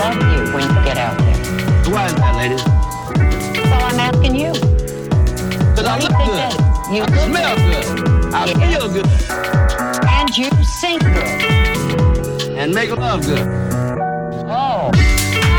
love you when you get out there. Why is that, ladies? Well, I'm asking you. Because I look good. You I smell good. I feel good. And you sing good. And make love good.